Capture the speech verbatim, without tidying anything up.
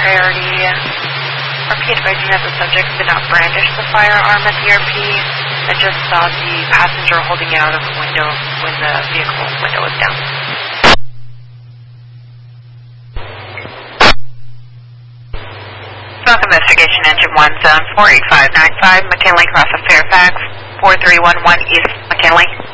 priority. R P advising that the subject did not brandish the firearm at the R P and just saw the passenger holding it out of the window when the vehicle window was down. Stock Investigation Engine one, zone four eight five nine five, McKinley, cross of Fairfax, four three one one East McKinley.